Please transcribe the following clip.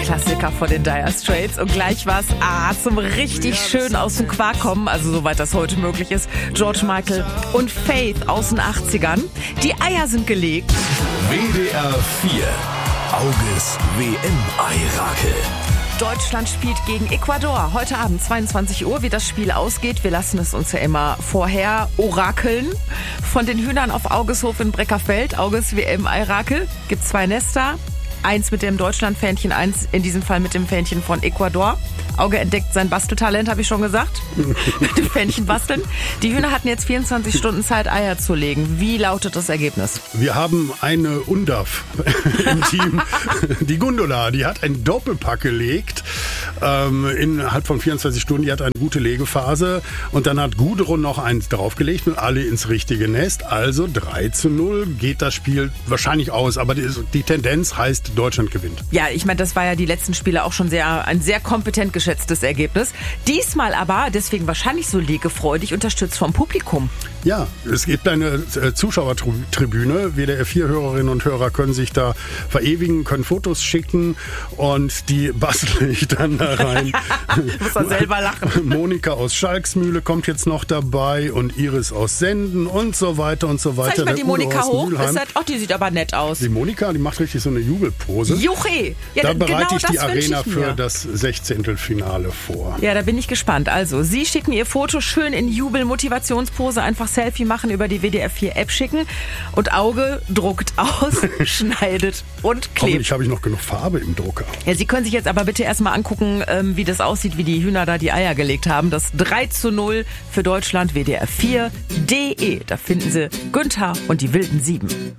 Klassiker von den Dire Straits. Und gleich was zum richtig schön aus dem Quark kommen, also soweit das heute möglich ist. George Michael und Faith aus den 80ern. Die Eier sind gelegt. WDR 4. Auges WM-Eirakel. Deutschland spielt gegen Ecuador. Heute Abend 22 Uhr, wie das Spiel ausgeht. Wir lassen es uns ja immer vorher orakeln. Von den Hühnern auf Augeshof in Breckerfeld. Auges WM-Eirakel. Gibt 2 Nester. 1 mit dem Deutschland-Fähnchen, 1 in diesem Fall mit dem Fähnchen von Ecuador. Auge entdeckt sein Basteltalent, habe ich schon gesagt. Mit dem Fähnchen basteln. Die Hühner hatten jetzt 24 Stunden Zeit, Eier zu legen. Wie lautet das Ergebnis? Wir haben eine Undaf im Team. Die Gundula, die hat einen Doppelpack gelegt. Innerhalb von 24 Stunden, die hat eine gute Legephase. Und dann hat Gudrun noch eins draufgelegt und alle ins richtige Nest. Also 3:0 geht das Spiel wahrscheinlich aus. Aber die Tendenz heißt, Deutschland gewinnt. Ja, ich meine, das war ja die letzten Spiele auch schon ein sehr kompetent geschätztes Ergebnis. Diesmal aber, deswegen wahrscheinlich so legefreudig, unterstützt vom Publikum. Ja, es gibt eine Zuschauertribüne. WDR 4-Hörerinnen und Hörer können sich da verewigen, können Fotos schicken und die bastle ich dann da rein. Muss man selber lachen. Monika aus Schalksmühle kommt jetzt noch dabei und Iris aus Senden und so weiter und so weiter. Zeig mal die Monika hoch. Die sieht aber nett aus. Die Monika, die macht richtig so eine Jubelpose. Juche! Ja, da bereite genau ich die Arena ich für das 16. vor. Ja, da bin ich gespannt. Also, Sie schicken Ihr Foto schön in Jubel-Motivationspose, einfach Selfie machen, über die WDR 4 App schicken und Auge druckt aus, schneidet und klebt. Hoffentlich habe ich noch genug Farbe im Drucker. Ja, Sie können sich jetzt aber bitte erstmal angucken, wie das aussieht, wie die Hühner da die Eier gelegt haben. Das 3:0 für Deutschland, WDR 4.de. Da finden Sie Günther und die wilden 7.